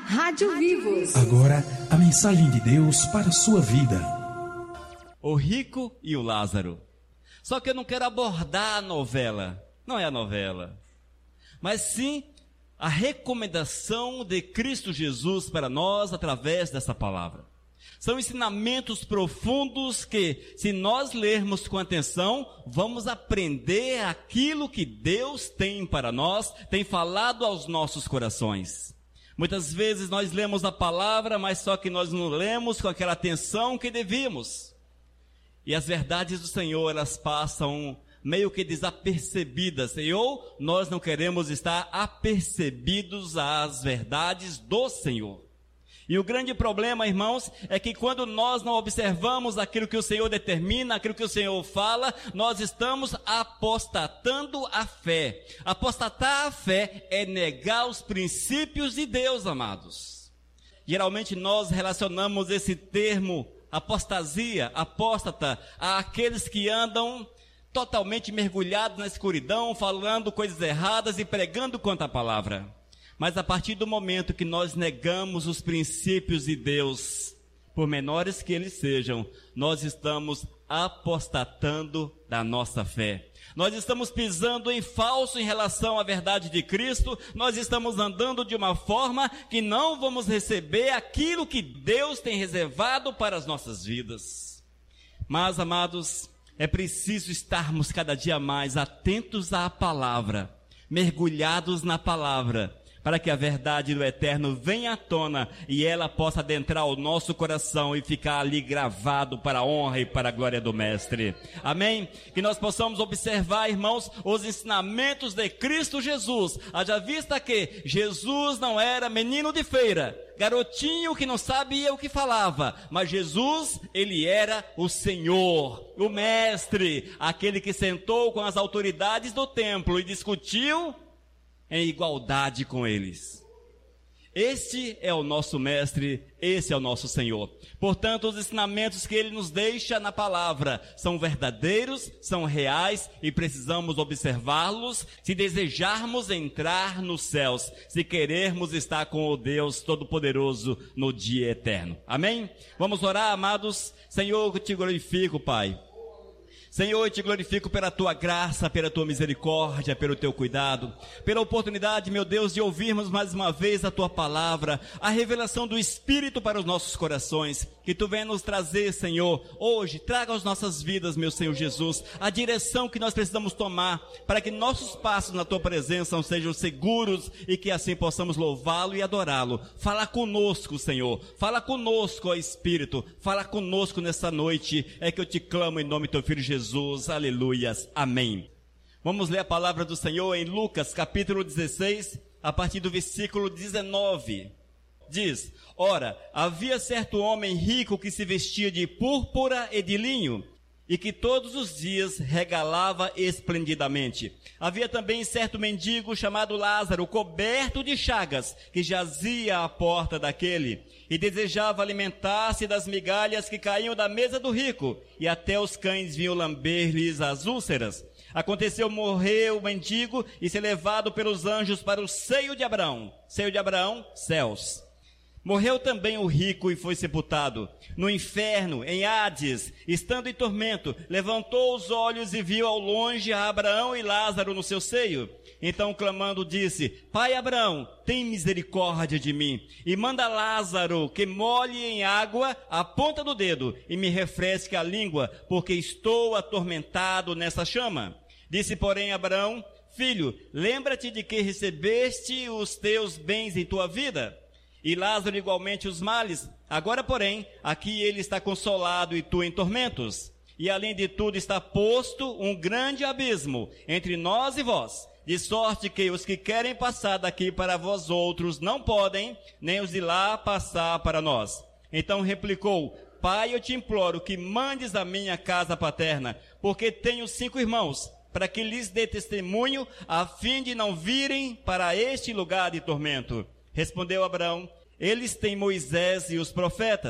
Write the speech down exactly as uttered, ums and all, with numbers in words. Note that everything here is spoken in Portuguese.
Rádio Vivos. Agora, a mensagem de Deus para a sua vida. O rico e o Lázaro. Só que eu não quero abordar a novela. Não é a novela. Mas sim a recomendação de Cristo Jesus para nós através dessa palavra. São ensinamentos profundos que, se nós lermos com atenção, vamos aprender aquilo que Deus tem para nós, tem falado aos nossos corações. Muitas vezes nós lemos a palavra, mas só que nós não lemos com aquela atenção que devíamos. E as verdades do Senhor, elas passam meio que desapercebidas, ou nós não queremos estar apercebidos às verdades do Senhor. E o grande problema, irmãos, é que quando nós não observamos aquilo que o Senhor determina, aquilo que o Senhor fala, nós estamos apostatando a fé. Apostatar a fé é negar os princípios de Deus, amados. Geralmente nós relacionamos esse termo apostasia, apóstata, àqueles que andam totalmente mergulhados na escuridão, falando coisas erradas e pregando contra a palavra. Mas a partir do momento que nós negamos os princípios de Deus, por menores que eles sejam, nós estamos apostatando da nossa fé. Nós estamos pisando em falso em relação à verdade de Cristo, nós estamos andando de uma forma que não vamos receber aquilo que Deus tem reservado para as nossas vidas. Mas, amados, é preciso estarmos cada dia mais atentos à palavra, mergulhados na palavra, para que a verdade do eterno venha à tona e ela possa adentrar o nosso coração e ficar ali gravado para a honra e para a glória do Mestre. Amém? Que nós possamos observar, irmãos, os ensinamentos de Cristo Jesus. Haja vista que Jesus não era menino de feira, garotinho que não sabia o que falava, mas Jesus, ele era o Senhor, o Mestre, aquele que sentou com as autoridades do templo e discutiu em igualdade com eles. Este é o nosso Mestre, esse é o nosso Senhor. Portanto, os ensinamentos que Ele nos deixa na palavra são verdadeiros, são reais e precisamos observá-los se desejarmos entrar nos céus, se querermos estar com o Deus Todo-Poderoso no dia eterno. Amém? Vamos orar, amados. Senhor, eu te glorifico, Pai. Senhor, eu te glorifico pela tua graça, pela tua misericórdia, pelo teu cuidado, pela oportunidade, meu Deus, de ouvirmos mais uma vez a tua palavra, a revelação do Espírito para os nossos corações, que tu venha nos trazer, Senhor, hoje, traga às nossas vidas, meu Senhor Jesus, a direção que nós precisamos tomar, para que nossos passos na tua presença sejam seguros e que assim possamos louvá-lo e adorá-lo. Fala conosco, Senhor, fala conosco, ó Espírito, fala conosco nessa noite, é que eu te clamo em nome do teu Filho Jesus. Jesus, aleluias, amém. Vamos ler a palavra do Senhor em Lucas capítulo dezesseis, a partir do versículo dezenove. Diz: ora, havia certo homem rico que se vestia de púrpura e de linho, e que todos os dias regalava esplendidamente. Havia também certo mendigo chamado Lázaro, coberto de chagas, que jazia à porta daquele, e desejava alimentar-se das migalhas que caíam da mesa do rico, e até os cães vinham lamber-lhes as úlceras. Aconteceu morrer o mendigo e ser levado pelos anjos para o seio de Abraão. Seio de Abraão, céus. Morreu também o rico e foi sepultado. No inferno, em Hades, estando em tormento, levantou os olhos e viu ao longe a Abraão e Lázaro no seu seio. Então, clamando, disse: Pai Abraão, tem misericórdia de mim, e manda Lázaro que molhe em água a ponta do dedo e me refresque a língua, porque estou atormentado nessa chama. Disse, porém, Abraão: Filho, lembra-te de que recebeste os teus bens em tua vida, e Lázaro igualmente os males. Agora, porém, aqui ele está consolado e tu em tormentos. E além de tudo está posto um grande abismo entre nós e vós, de sorte que os que querem passar daqui para vós outros não podem, nem os de lá passar para nós. Então replicou: Pai, eu te imploro que mandes a minha casa paterna, porque tenho cinco irmãos, para que lhes dê testemunho, a fim de não virem para este lugar de tormento. Respondeu Abraão: Eles têm Moisés e os profetas.